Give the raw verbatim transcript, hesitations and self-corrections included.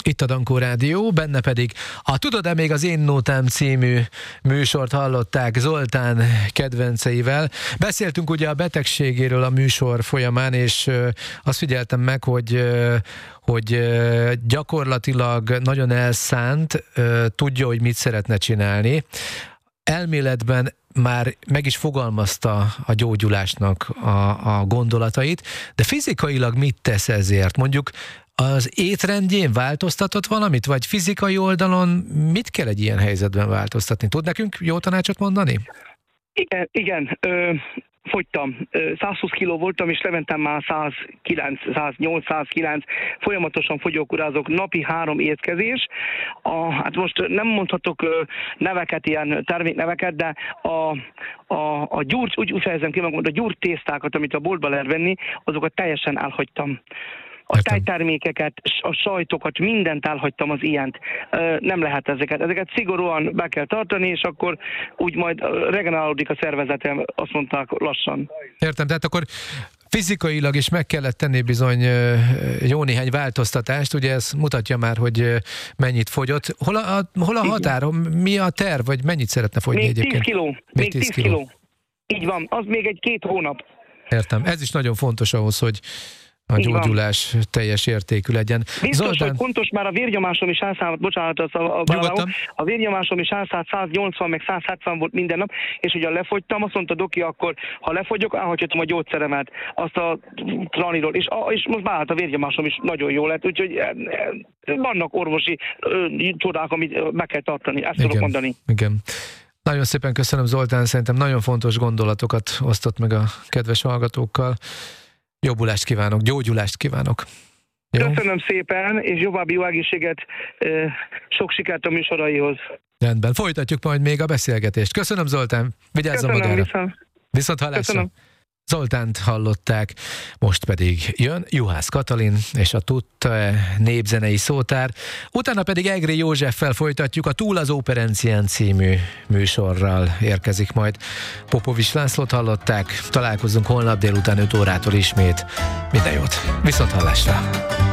Itt a Dankó Rádió, benne pedig a Tudod-e még az Én Nótám című műsort hallották Zoltán kedvenceivel. Beszéltünk ugye a betegségéről a műsor folyamán, és azt figyeltem meg, hogy, hogy gyakorlatilag nagyon elszánt, tudja, hogy mit szeretne csinálni. Elméletben már meg is fogalmazta a gyógyulásnak a, a gondolatait, de fizikailag mit tesz ezért? Mondjuk az étrendjén változtatott valamit, vagy fizikai oldalon mit kell egy ilyen helyzetben változtatni? Tud nekünk jó tanácsot mondani? Igen, igen. Ö, fogytam. száz húsz kiló voltam, és lementem már száz kilenc, száz nyolc, száz kilenc. Folyamatosan fogyókúrázok, napi három étkezés. A, hát most nem mondhatok neveket, ilyen termékneveket, de a, a, a gyúrt, úgy, úgy fejezem ki magam, a gyúrt tésztákat, amit a boltba lehet venni, azokat teljesen elhagytam. A tejtermékeket, a sajtokat, mindent elhagytam az ilyent. Nem lehet ezeket. Ezeket szigorúan be kell tartani, és akkor úgy majd regenerálódik a szervezetem, azt mondták lassan. Értem, tehát akkor fizikailag is meg kellett tenni bizony jó néhány változtatást, ugye ez mutatja már, hogy mennyit fogyott. Hol a, hol a határon? Mi a terv, vagy mennyit szeretne fogyni még egyébként? tíz kiló. Még tíz kiló. Így van, az még egy-két hónap. Értem, ez is nagyon fontos ahhoz, hogy a gyógyulás teljes értékű legyen. Biztos, Zoltán... hogy fontos, már a vérnyomásom is elszállt, bocsánat, az a, a, a vérnyomásom is elszállt, száz nyolcvan, meg száz hetven volt minden nap, és ugye lefogytam, azt mondta Doki, akkor ha lefogyok, elhagyhatom a gyógyszeremet, azt a Traniról, és, és most már a vérnyomásom is nagyon jó lett, úgyhogy vannak orvosi csodák, amit meg kell tartani, ezt igen, tudok mondani. Igen. Nagyon szépen köszönöm, Zoltán, szerintem nagyon fontos gondolatokat osztott meg a kedves hallgatókkal. Jobbulást kívánok, gyógyulást kívánok. Jó? Köszönöm szépen, és jobbábbi jó egészséget, sok sikert a műsoraihoz. Rendben, folytatjuk majd még a beszélgetést. Köszönöm, Zoltán, vigyázzon magára. Viszont. Viszont hallásra. Köszönöm. Zoltánt hallották, most pedig jön Juhász Katalin és a Tudta-e népzenei szótár, utána pedig Egri Józseffel folytatjuk, a Túl az Operencián című műsorral érkezik majd. Popovics Lászlót hallották, találkozunk holnap délután öt órától ismét. Minden jót, viszont hallásra!